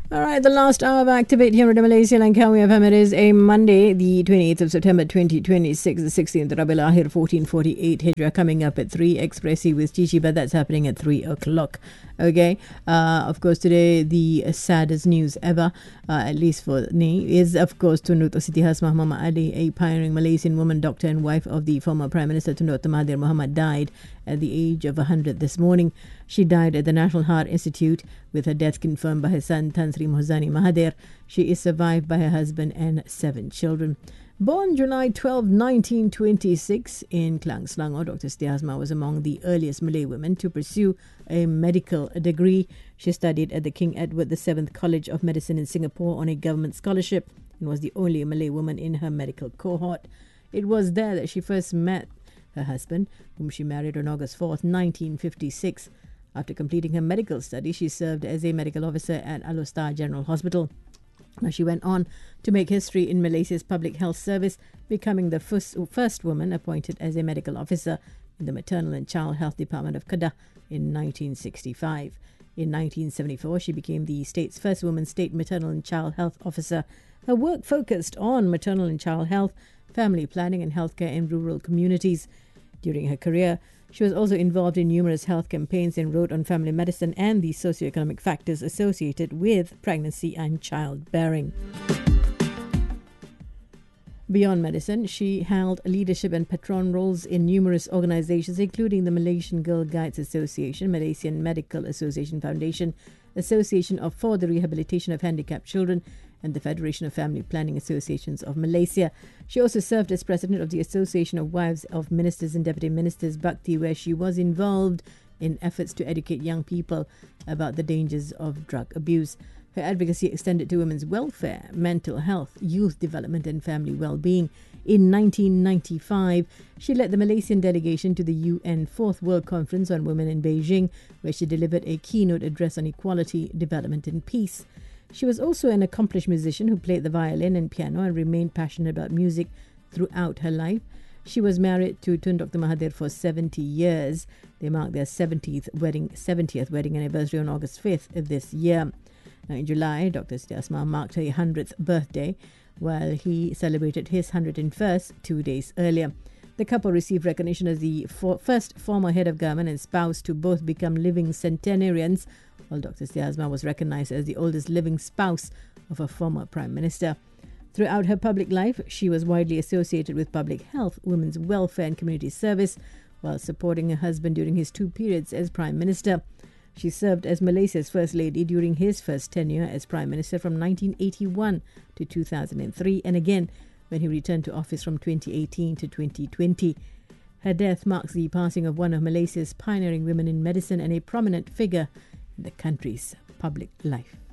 All right, the last hour of Activate here at Malaysia Langkawi FM. It is a Monday, the 28th of September 2026, the 16th of Rabiul Akhir 1448 Hijrah, coming up at 3 Expressi with Chichi, but that's happening at 3 o'clock. Okay, of course, today the saddest news ever, at least for me, is of course Tun Dr. Siti Hasmah Mama Ali, a pioneering Malaysian woman doctor and wife of the former Prime Minister Tun Dr. Mahathir Mohamad, died at the age of 100 this morning. She died at the National Heart Institute, with her death confirmed by her son Tan Sri Mohzani Mahathir. She is survived by her husband and 7 children. Born July 12, 1926 in Klang Selangor, Dr. Siti Hasmah was among the earliest Malay women to pursue a medical degree. She studied at the King Edward VII College of Medicine in Singapore on a government scholarship and was the only Malay woman in her medical cohort. It was there that she first met her husband, whom she married on August 4, 1956. After completing her medical studies, she served as a medical officer at Alor General Hospital. Now, she went on to make history in Malaysia's Public Health Service, becoming the first woman appointed as a medical officer in the Maternal and Child Health Department of Kedah in 1965. In 1974, she became the state's first woman state maternal and child health officer. Her work focused on maternal and child health, family planning and healthcare in rural communities. During her career, she was also involved in numerous health campaigns and wrote on family medicine and the socioeconomic factors associated with pregnancy and childbearing. Beyond medicine, she held leadership and patron roles in numerous organizations, including the Malaysian Girl Guides Association, Malaysian Medical Association Foundation, Association for the Rehabilitation of Handicapped Children, and the Federation of Family Planning Associations of Malaysia. She also served as president of the Association of Wives of Ministers and Deputy Ministers, Bhakti, where she was involved in efforts to educate young people about the dangers of drug abuse. Her advocacy extended to women's welfare, mental health, youth development and family well-being. In 1995, she led the Malaysian delegation to the UN 4th World Conference on Women in Beijing, where she delivered a keynote address on equality, development and peace. She was also an accomplished musician who played the violin and piano and remained passionate about music throughout her life. She was married to Tun Dr. Mahathir for 70 years. They marked their 70th wedding anniversary on August 5th of this year. Now, in July, Dr. Siti Hasmah marked her 100th birthday, while he celebrated his 101st 2 days earlier. The couple received recognition as the first former head of government and spouse to both become living centenarians, while Dr. Siti Hasmah was recognized as the oldest living spouse of a former prime minister. Throughout her public life, she was widely associated with public health, women's welfare and community service, while supporting her husband during his 2 periods as prime minister. She served as Malaysia's first lady during his first tenure as prime minister from 1981 to 2003, and again when he returned to office from 2018 to 2020. Her death marks the passing of one of Malaysia's pioneering women in medicine and a prominent figure in the country's public life.